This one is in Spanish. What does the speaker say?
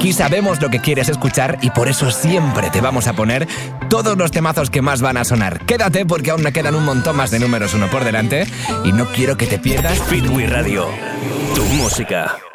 Aquí sabemos lo que quieres escuchar y por eso siempre te vamos a poner todos los temazos que más van a sonar. Quédate porque aún me quedan un montón más de números uno por delante y no quiero que te pierdas Speedway Radio, tu música.